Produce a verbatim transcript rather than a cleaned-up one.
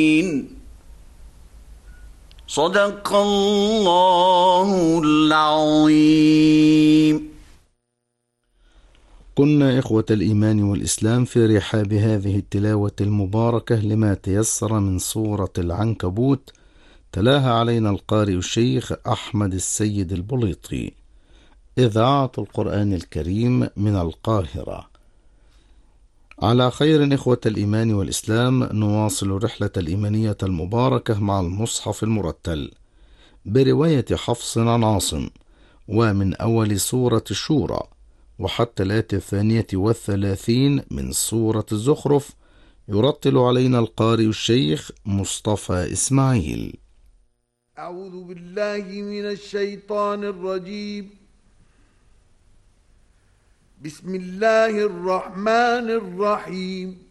صدق الله العظيم. كنا إخوة الإيمان والإسلام في رحاب هذه التلاوة المباركة لما تيسر من سورة العنكبوت، تلاها علينا القارئ الشيخ أحمد السيد البليطي. إذاعة القرآن الكريم من القاهرة. على خير إخوة الإيمان والإسلام، نواصل رحلة الإيمانية المباركة مع المصحف المرتل برواية حفص عن عاصم، ومن أول سورة الشورى وحتى الآية الثانية والثلاثين من سورة الزخرف، يرتل علينا القارئ الشيخ مصطفى إسماعيل. أعوذ بالله من الشيطان الرجيم. بسم الله الرحمن الرحيم.